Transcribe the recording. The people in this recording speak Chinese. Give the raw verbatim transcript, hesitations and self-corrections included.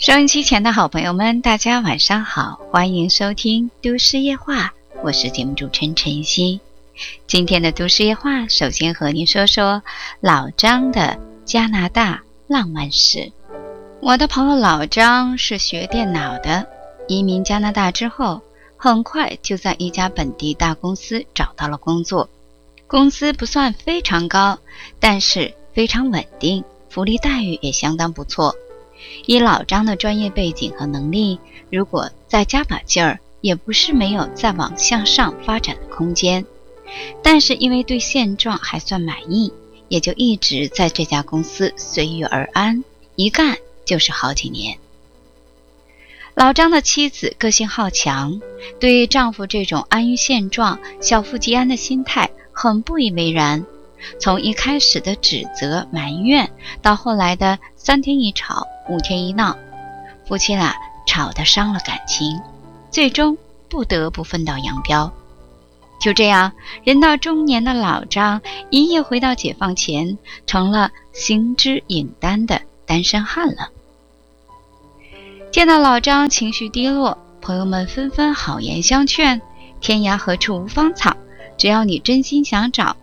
收音机前的好朋友们，大家晚上好，欢迎收听都市夜话，我是节目主持人陈曦。今天的都市夜话，首先和您说说老张的加拿大浪漫史。我的朋友老张是学电脑的，移民加拿大之后，很快就在一家本地大公司找到了工作。工资不算非常高，但是非常稳定，福利待遇也相当不错。以老张的专业背景和能力，如果再加把劲儿，也不是没有再往向上发展的空间。但是因为对现状还算满意，也就一直在这家公司随遇而安，一干就是好几年。老张的妻子个性好强，对于丈夫这种安于现状、小富即安的心态很不以为然。从一开始的指责埋怨，到后来的三天一吵五天一闹，夫妻俩吵得伤了感情，最终不得不分道扬镳。就这样，人到中年的老张一夜回到解放前，成了行之影单的单身汉了。见到老张情绪低落，朋友们纷纷好言相劝，天涯何处无芳草，只要你真心想找，